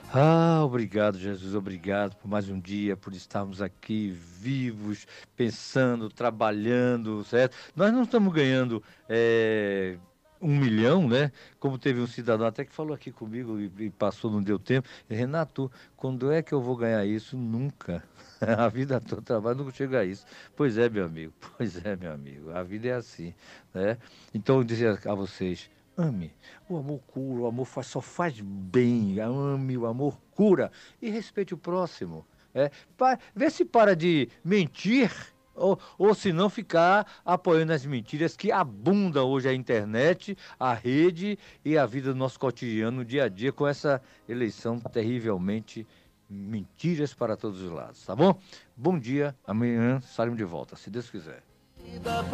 Ah, obrigado, Jesus, obrigado por mais um dia, por estarmos aqui vivos, pensando, trabalhando, certo? Nós não estamos ganhando 1 milhão, né? Como teve um cidadão até que falou aqui comigo e passou, não deu tempo. Renato, quando é que eu vou ganhar isso? Nunca. A vida toda trabalho, nunca chega a isso. Pois é, meu amigo, pois é, meu amigo. A vida é assim, né? Então eu dizia a vocês. Ame. O amor cura, o amor só faz bem. Ame, o amor cura. E respeite o próximo. Vê se para de mentir, ou se não ficar apoiando as mentiras que abundam hoje a internet, a rede e a vida do nosso cotidiano, no dia a dia, com essa eleição terrivelmente mentiras para todos os lados, tá bom? Bom dia, amanhã estaremos de volta, se Deus quiser.